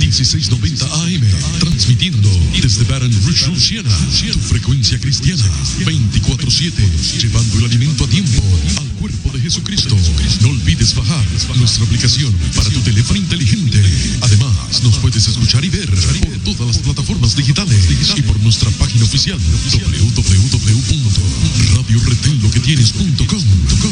1690 AM, transmitiendo desde Baton Rouge, Louisiana, tu frecuencia cristiana, 24/7, llevando el alimento a tiempo al cuerpo de Jesucristo. No olvides bajar nuestra aplicación para tu teléfono inteligente. Además, nos puedes escuchar y ver por todas las plataformas digitales y por nuestra página oficial www.radioretenloquetienes.com.